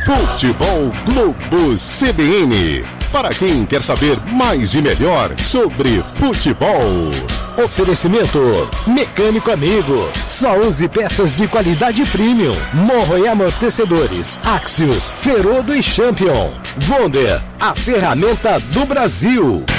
Futebol Globo CBN. Para quem quer saber mais e melhor sobre futebol. Oferecimento Mecânico Amigo. Só use peças de qualidade premium. Morro e amortecedores. Axios, Ferodo e Champion. Wonder, a ferramenta do Brasil.